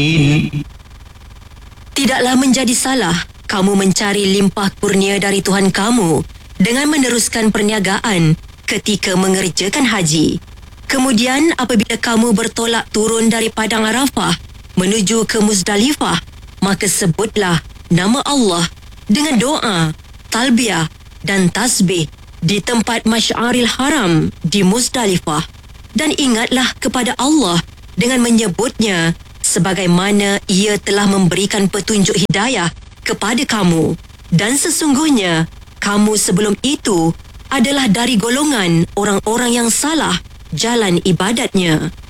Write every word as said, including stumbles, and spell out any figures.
Tidaklah menjadi salah kamu mencari limpah kurnia dari Tuhan kamu dengan meneruskan perniagaan ketika mengerjakan haji. Kemudian apabila kamu bertolak turun dari Padang Arafah menuju ke Muzdalifah, maka sebutlah nama Allah dengan doa, talbiyah dan tasbih di tempat Masy'aril Haram di Muzdalifah, dan ingatlah kepada Allah dengan menyebutnya sebagaimana ia telah memberikan petunjuk hidayah kepada kamu, dan sesungguhnya kamu sebelum itu adalah dari golongan orang-orang yang salah jalan ibadatnya.